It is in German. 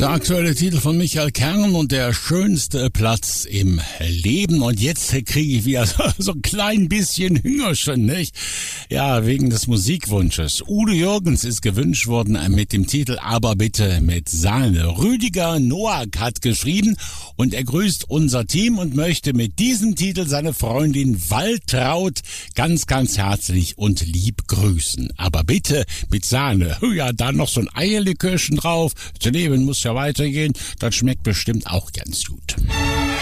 Der aktuelle Titel von Michael Kern und der schönste Platz im Leben. Und jetzt kriege ich wieder so ein klein bisschen Hüngerchen, nicht? Ja, wegen des Musikwunsches. Udo Jürgens ist gewünscht worden mit dem Titel Aber bitte mit Sahne. Rüdiger Noack hat geschrieben und er grüßt unser Team und möchte mit diesem Titel seine Freundin Waltraud ganz, ganz herzlich und lieb grüßen. Aber bitte mit Sahne. Ja, dann noch so ein Eierlikörchen drauf. Das Leben muss ja weitergehen. Das schmeckt bestimmt auch ganz gut.